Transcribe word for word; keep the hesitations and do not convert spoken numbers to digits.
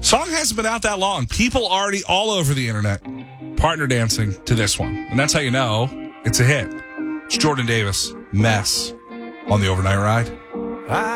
Song hasn't been out that long. People already all over the internet partner dancing to this one. And that's how you know it's a hit. It's Jordan Davis, Mess, on the Overnight Ride.